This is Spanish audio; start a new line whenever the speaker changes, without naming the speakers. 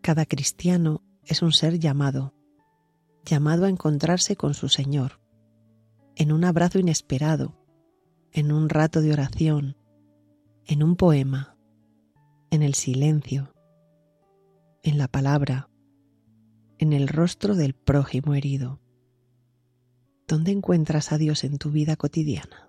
Cada cristiano es un ser llamado a encontrarse con su Señor, en un abrazo inesperado, en un rato de oración, en un poema, en el silencio, en la palabra, en el rostro del prójimo herido. ¿Dónde encuentras a Dios en tu vida cotidiana?